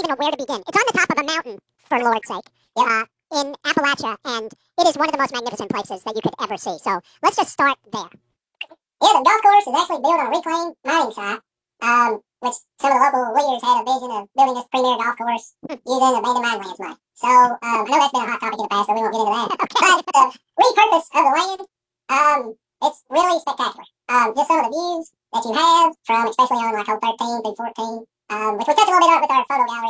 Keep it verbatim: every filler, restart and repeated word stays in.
even know where to begin. It's on the top of a mountain, for Lord's sake, Yep. uh, in Appalachia, and it is one of the most magnificent places that you could ever see. So let's just start there. Yeah, the golf course is actually built on a reclaimed mining site, um, which some of the local leaders had a vision of building this premier golf course using abandoned mine lands money. So um, I know that's been a hot topic in the past, but we won't get into that. Okay. But the repurpose of the land, um, it's really spectacular. Um, just some of the views that you have from, especially on like hole thirteen through fourteen, um, which we touched a little bit on with our photo gallery.